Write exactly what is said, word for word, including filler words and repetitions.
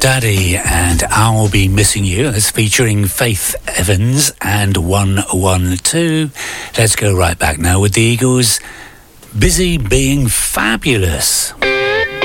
Daddy and I'll Be Missing You. That's featuring Faith Evans and one one two. Let's go right back now with the Eagles. Busy Being Fabulous.